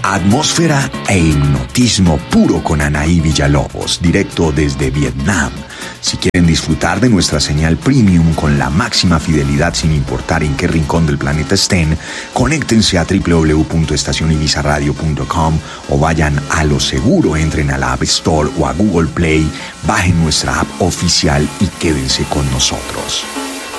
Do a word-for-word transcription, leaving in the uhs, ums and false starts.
Atmósfera e hipnotismo puro con Anaí Villalobos, directo desde Vietnam. Si quieren disfrutar de nuestra señal premium con la máxima fidelidad sin importar en qué rincón del planeta estén, conéctense a doble u doble u doble u punto estación ibiza radio punto com o vayan a lo seguro, entren a la App Store o a Google Play, bajen nuestra app oficial y quédense con nosotros.